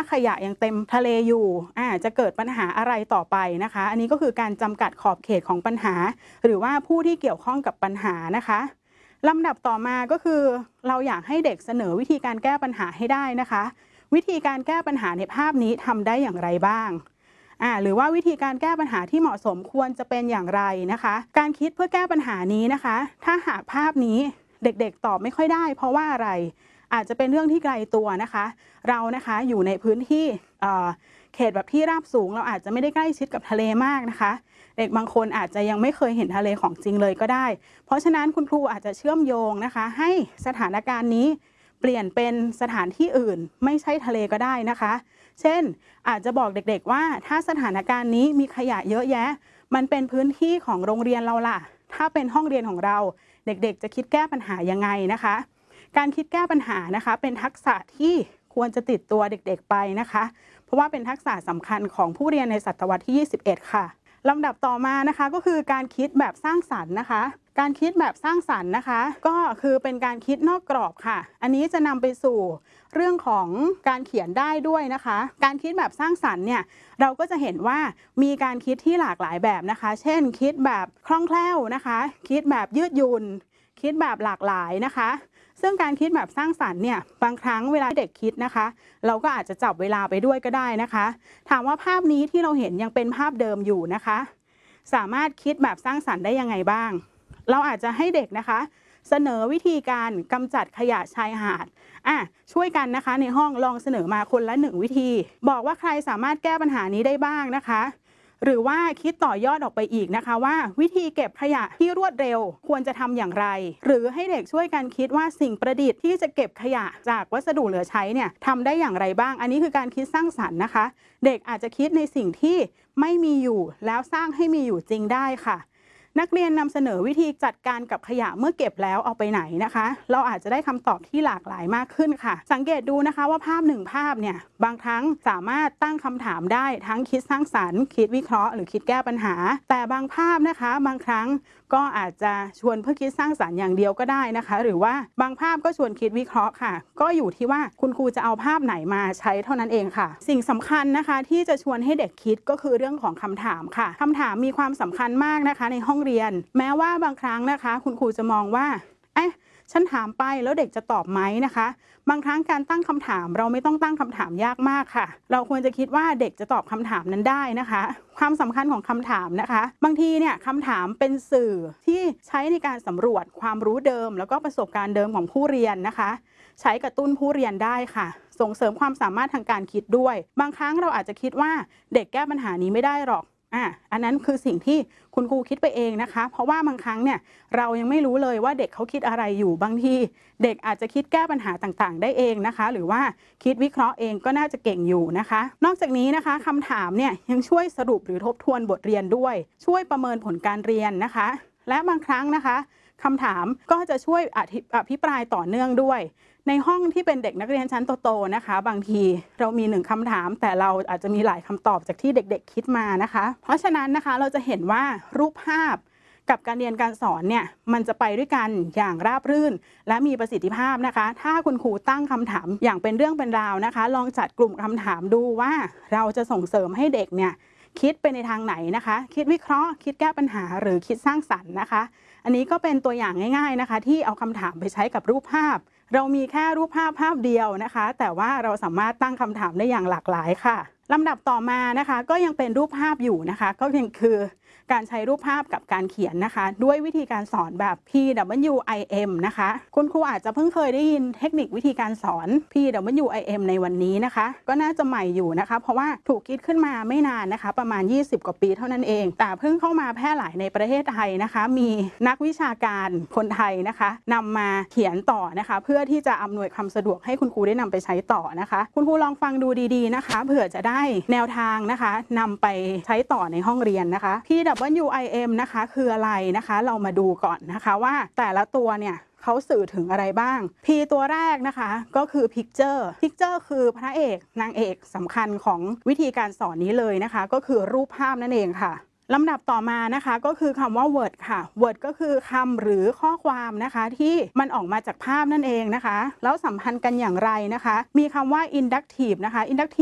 ขยะยังเต็มทะเลอยู่จะเกิดปัญหาอะไรต่อไปนะคะอันนี้ก็คือการจำกัดขอบเขตของปัญหาหรือว่าผู้ที่เกี่ยวข้องกับปัญหานะคะลำดับต่อมาก็คือเราอยากให้เด็กเสนอวิธีการแก้ปัญหาให้ได้นะคะวิธีการแก้ปัญหาในภาพนี้ทำได้อย่างไรบ้างหรือว่าวิธีการแก้ปัญหาที่เหมาะสมควรจะเป็นอย่างไรนะคะการคิดเพื่อแก้ปัญหานี้นะคะถ้าหากภาพนี้เด็กๆตอบไม่ค่อยได้เพราะว่าอะไรอาจจะเป็นเรื่องที่ไกลตัวนะคะเรานะคะอยู่ในพื้นที่เขตแบบที่ราบสูงเราอาจจะไม่ได้ใกล้ชิดกับทะเลมากนะคะเด็กบางคนอาจจะยังไม่เคยเห็นทะเลของจริงเลยก็ได้เพราะฉะนั้นคุณครูอาจจะเชื่อมโยงนะคะให้สถานการณ์นี้เปลี่ยนเป็นสถานที่อื่นไม่ใช่ทะเลก็ได้นะคะเช่นอาจจะบอกเด็กๆว่าถ้าสถานการณ์นี้มีขยะเยอะแยะมันเป็นพื้นที่ของโรงเรียนเราล่ะถ้าเป็นห้องเรียนของเราเด็กๆจะคิดแก้ปัญหายังไงนะคะการคิดแก้ปัญหานะคะเป็นทักษะที่ควรจะติดตัวเด็กๆไปนะคะเพราะว่าเป็นทักษะสำคัญของผู้เรียนในศตวรรษที่21ค่ะลำดับต่อมานะคะก็คือการคิดแบบสร้างสรรค์นะคะการคิดแบบสร้างสรรค์นะคะก็คือเป็นการคิดนอกกรอบค่ะอันนี้จะนำไปสู่เรื่องของการเขียนได้ด้วยนะคะการคิดแบบสร้างสรรค์เนี่ยเราก็จะเห็นว่ามีการคิดที่หลากหลายแบบนะคะเช่นคิดแบบคล่องแคล่วนะคะคิดแบบยืดหยุ่นคิดแบบหลากหลายนะคะซึ่งการคิดแบบสร้างสรรค์เนี่ยบางครั้งเวลาเด็กคิดนะคะเราก็อาจจะจับเวลาไปด้วยก็ได้นะคะถามว่าภาพนี้ที่เราเห็นยังเป็นภาพเดิมอยู่นะคะสามารถคิดแบบสร้างสรรค์ได้ยังไงบ้างเราอาจจะให้เด็กนะคะเสนอวิธีการกำจัดขยะชายหาดช่วยกันนะคะในห้องลองเสนอมาคนละ1วิธีบอกว่าใครสามารถแก้ปัญหานี้ได้บ้างนะคะหรือว่าคิดต่อยอดออกไปอีกนะคะว่าวิธีเก็บขยะที่รวดเร็วควรจะทำอย่างไรหรือให้เด็กช่วยกันคิดว่าสิ่งประดิษฐ์ที่จะเก็บขยะจากวัสดุเหลือใช้เนี่ยทำได้อย่างไรบ้างอันนี้คือการคิดสร้างสรรค์นะคะเด็กอาจจะคิดในสิ่งที่ไม่มีอยู่แล้วสร้างให้มีอยู่จริงได้ค่ะนักเรียนนำเสนอวิธีจัดการกับขยะเมื่อเก็บแล้วเอาไปไหนนะคะเราอาจจะได้คำตอบที่หลากหลายมากขึ้นค่ะสังเกตดูนะคะว่าภาพ1ภาพเนี่ยบางครั้งสามารถตั้งคำถามได้ทั้งคิดสร้างสรรค์คิดวิเคราะห์หรือคิดแก้ปัญหาแต่บางภาพนะคะบางครั้งก็อาจจะชวนเพื่อคิดสร้างสรรค์อย่างเดียวก็ได้นะคะหรือว่าบางภาพก็ชวนคิดวิเคราะห์ค่ะก็อยู่ที่ว่าคุณครูจะเอาภาพไหนมาใช้เท่านั้นเองค่ะสิ่งสำคัญนะคะที่จะชวนให้เด็กคิดก็คือเรื่องของคำถามค่ะคำถามมีความสำคัญมากนะคะในห้องเรียนแม้ว่าบางครั้งนะคะคุณครูจะมองว่าฉันถามไปแล้วเด็กจะตอบไหมนะคะบางครั้งการตั้งคำถามเราไม่ต้องตั้งคำถามยากมากค่ะเราควรจะคิดว่าเด็กจะตอบคำถามนั้นได้นะคะความสำคัญของคำถามนะคะบางทีเนี่ยคำถามเป็นสื่อที่ใช้ในการสำรวจความรู้เดิมแล้วก็ประสบการณ์เดิมของผู้เรียนนะคะใช้กระตุ้นผู้เรียนได้ค่ะส่งเสริมความสามารถทางการคิดด้วยบางครั้งเราอาจจะคิดว่าเด็กแก้ปัญหานี้ไม่ได้หรอกอันนั้นคือสิ่งที่คุณครูคิดไปเองนะคะเพราะว่าบางครั้งเนี่ยเรายังไม่รู้เลยว่าเด็กเขาคิดอะไรอยู่บางทีเด็กอาจจะคิดแก้ปัญหาต่างๆได้เองนะคะหรือว่าคิดวิเคราะห์เองก็น่าจะเก่งอยู่นะคะนอกจากนี้นะคะคำถามเนี่ยยังช่วยสรุปหรือทบทวนบทเรียนด้วยช่วยประเมินผลการเรียนนะคะและบางครั้งนะคะคำถามก็จะช่วยอภิปรายต่อเนื่องด้วยในห้องที่เป็นเด็กนักเรียนชั้นโตๆนะคะบางทีเรามี1คำถามแต่เราอาจจะมีหลายคำตอบจากที่เด็กๆคิดมานะคะเพราะฉะนั้นนะคะเราจะเห็นว่ารูปภาพกับการเรียนการสอนเนี่ยมันจะไปด้วยกันอย่างราบรื่นและมีประสิทธิภาพนะคะถ้าคุณครูตั้งคำถามอย่างเป็นเรื่องเป็นราวนะคะลองจัดกลุ่มคำถามดูว่าเราจะส่งเสริมให้เด็กเนี่ยคิดไปในทางไหนนะคะคิดวิเคราะห์คิดแก้ปัญหาหรือคิดสร้างสรรค์นะคะอันนี้ก็เป็นตัวอย่างง่ายๆนะคะที่เอาคำถามไปใช้กับรูปภาพเรามีแค่รูปภาพภาพเดียวนะคะแต่ว่าเราสามารถตั้งคำถามได้อย่างหลากหลายค่ะลำดับต่อมานะคะก็ยังเป็นรูปภาพอยู่นะคะก็ยังคือการใช้รูปภาพกับการเขียนนะคะด้วยวิธีการสอนแบบ PWIM นะคะคุณครูอาจจะเพิ่งเคยได้ยินเทคนิควิธีการสอน PWIM ในวันนี้นะคะก็น่าจะใหม่อยู่นะคะเพราะว่าถูกคิดขึ้นมาไม่นานนะคะประมาณ20กว่าปีเท่านั้นเองแต่เพิ่งเข้ามาแพร่หลายในประเทศไทยนะคะมีนักวิชาการคนไทยนะคะนำมาเขียนต่อนะคะเพื่อที่จะอำนวยความสะดวกให้คุณครูได้นำไปใช้ต่อนะคะคุณครูลองฟังดูดีๆนะคะเผื่อจะได้แนวทางนะคะนำไปใช้ต่อในห้องเรียนนะคะ PWIM นะคะคืออะไรนะคะเรามาดูก่อนนะคะว่าแต่ละตัวเนี่ยเขาสื่อถึงอะไรบ้าง P ตัวแรกนะคะก็คือ Picture คือพระเอกนางเอกสำคัญของวิธีการสอนนี้เลยนะคะก็คือรูปภาพนั่นเองค่ะลำดับต่อมานะคะก็คือคำว่า word ค่ะ word ก็คือคำหรือข้อความนะคะที่มันออกมาจากภาพนั่นเองนะคะแล้วสัมพันธ์กันอย่างไรนะคะมีคำว่า inductive นะคะ inductive